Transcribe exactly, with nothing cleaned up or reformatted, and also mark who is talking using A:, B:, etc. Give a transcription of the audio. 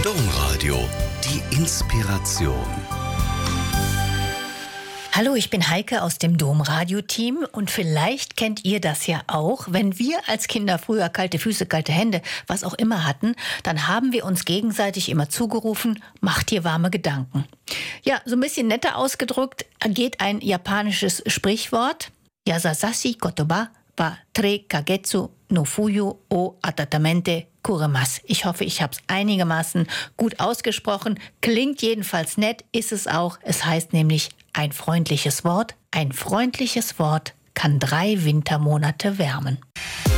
A: Domradio, die Inspiration.
B: Hallo, ich bin Heike aus dem Domradio-Team und vielleicht kennt ihr das ja auch. Wenn wir als Kinder früher kalte Füße, kalte Hände, was auch immer hatten, dann haben wir uns gegenseitig immer zugerufen, mach dir warme Gedanken. Ja, so ein bisschen netter ausgedrückt geht ein japanisches Sprichwort. Yasasashi kotoba wa tre kagetsu no fuyu o atatamente kuremasu. Ich hoffe, ich habe es einigermaßen gut ausgesprochen. Klingt jedenfalls nett, ist es auch. Es heißt nämlich ein freundliches Wort. Ein freundliches Wort kann drei Wintermonate wärmen.